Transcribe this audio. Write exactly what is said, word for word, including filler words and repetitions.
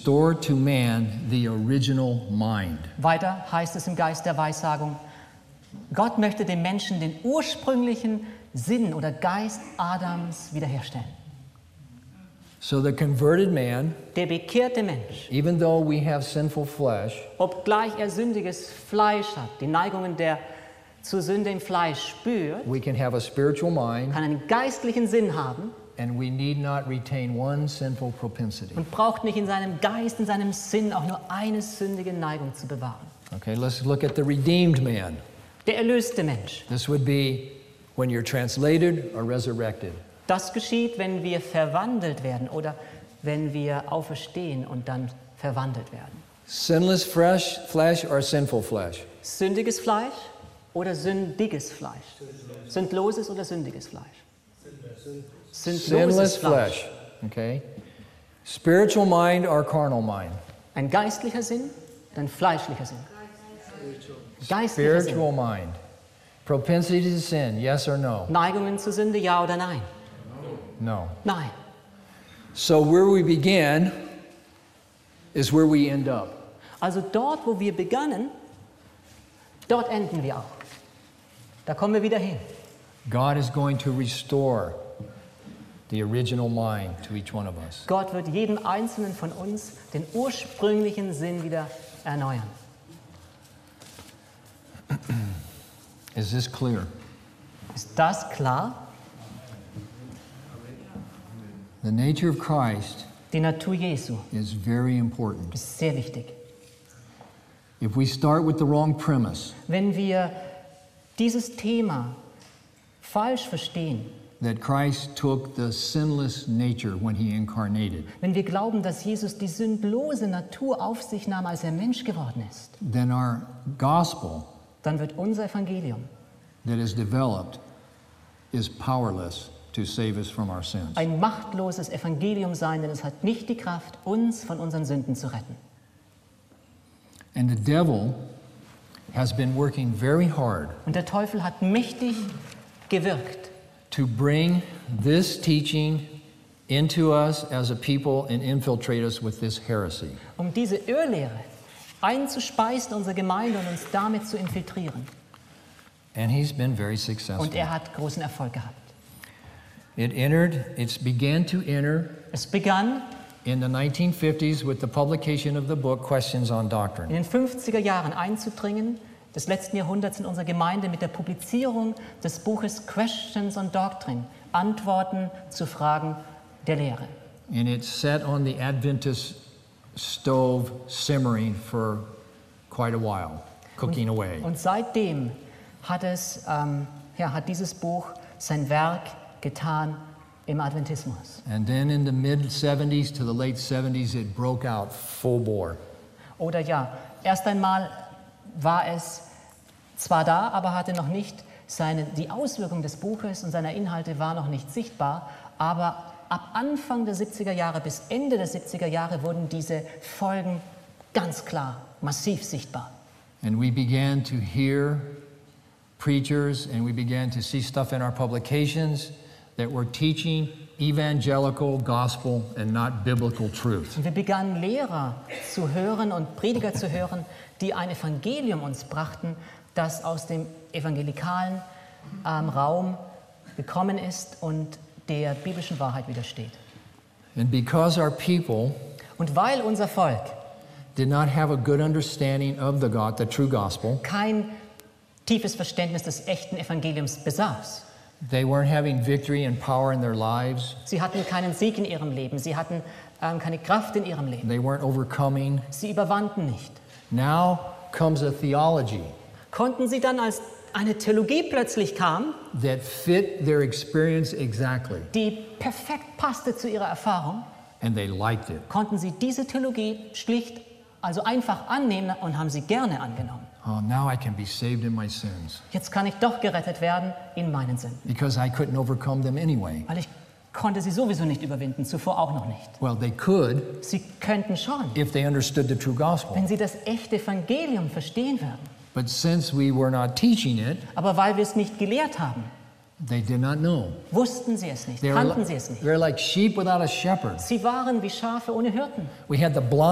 restore to man the original mind. Weiter heißt es im Geist der Weissagung, Gott möchte dem Menschen den ursprünglichen Sinn oder Geist Adams wiederherstellen. So the converted man, Der bekehrte Mensch, even though we have sinful flesh, obgleich er sündiges Fleisch hat, die Neigungen der zur Sünde im Fleisch spürt, we can have a spiritual mind, kann einen geistlichen Sinn haben and we need not retain one sinful propensity. und braucht nicht in seinem Geist, in seinem Sinn auch nur eine sündige Neigung zu bewahren. Okay, let's look at the redeemed man. Der erlöste Mensch. This would be when you're translated or resurrected. Das geschieht, wenn wir verwandelt werden oder wenn wir auferstehen und dann verwandelt werden. Sinless flesh, flesh or sinful flesh? Sündiges Fleisch oder sündiges Fleisch? Sündloses oder sündiges Fleisch? Sündloses Sinless Fleisch. flesh. Okay. Spiritual mind or carnal mind? Ein geistlicher Sinn, ein fleischlicher Sinn. Geistlicher Sinn. Spiritual mind. Propensity to sin, yes or no? Neigungen zur Sünde, ja oder nein? No. Nein. So where we began is where we end up. Also dort, wo wir begannen, dort enden wir auch. Da kommen wir wieder hin. God is going to restore the original mind to each one of us. Gott wird jedem Einzelnen von uns den ursprünglichen Sinn wieder erneuern. Is this clear? Ist das klar? The nature of Christ Die Natur Jesu is very important. ist sehr wichtig. If we start with the wrong premise, Wenn wir dieses Thema falsch verstehen, that Christ took the sinless nature when he incarnated, wenn wir glauben, dass Jesus die sündlose Natur auf sich nahm, als er Mensch geworden ist, then our gospel dann wird unser Evangelium that is developed is powerless to save us from our sins. ein machtloses Evangelium sein, denn es hat nicht die Kraft, uns von unseren Sünden zu retten. And the devil has been working very hard Und der Teufel hat mächtig gewirkt, to bring this teaching into us as a people and infiltrate us with this heresy. um diese Irrlehre einzuspeisen in unsere Gemeinde und uns damit zu infiltrieren. And he's been very successful. Und er hat großen Erfolg gehabt. It entered, it began to enter Es begann in the nineteen fifties with the publication of the book Questions on in Doctrine. den fünfziger Jahren einzudringen, des letzten Jahrhunderts in unserer Gemeinde mit der Publizierung des Buches Questions on Doctrine, Antworten zu Fragen der Lehre. And it sat on the Adventist stove simmering for quite a while, cooking away. Und seitdem hat, es, ähm, ja, hat dieses Buch sein Werk getan im Adventismus. And then in the mid seventies to the late seventies, it broke out full bore. Oder ja, erst einmal war es zwar da, aber hatte noch nicht seine, die Auswirkung des Buches und seiner Inhalte war noch nicht sichtbar, aber ab Anfang der siebziger Jahre bis Ende der siebziger Jahre wurden diese Folgen ganz klar, massiv sichtbar. And we began to hear preachers and we began to see stuff in our publications that were teaching evangelical gospel and not biblical truth. Und wir begannen Lehrer zu hören und Prediger zu hören, die ein Evangelium uns brachten, das aus dem evangelikalen ähm, Raum gekommen ist und der biblischen Wahrheit widersteht. And because our people Und weil unser Volk did not have a good understanding of the God, the true gospel, kein tiefes Verständnis des echten Evangeliums besaß, they weren't having victory and power in their lives. sie hatten keinen Sieg in ihrem Leben, sie hatten ähm, keine Kraft in ihrem Leben, They weren't overcoming. sie überwanden nicht. Now comes a theology Konnten sie dann, als eine Theologie plötzlich kam, that fit their experience exactly, die perfekt passte zu ihrer Erfahrung, and they liked it. konnten sie diese Theologie schlicht, also einfach annehmen und haben sie gerne angenommen. Oh, now I can be saved in my sins Jetzt kann ich doch gerettet werden in meinen Sünden, because I couldn't overcome them anyway. weil ich konnte sie sowieso nicht überwinden, zuvor auch noch nicht. Well, they could Sie könnten schon, if they understood the true gospel. wenn sie das echte Evangelium verstehen würden. But since we were not teaching it, Aber weil wir es nicht gelehrt haben, they did not know. wussten sie es nicht, They were, kannten li- sie es nicht. they're like sheep without a shepherd. Sie waren wie Schafe ohne Hirten. We had the blind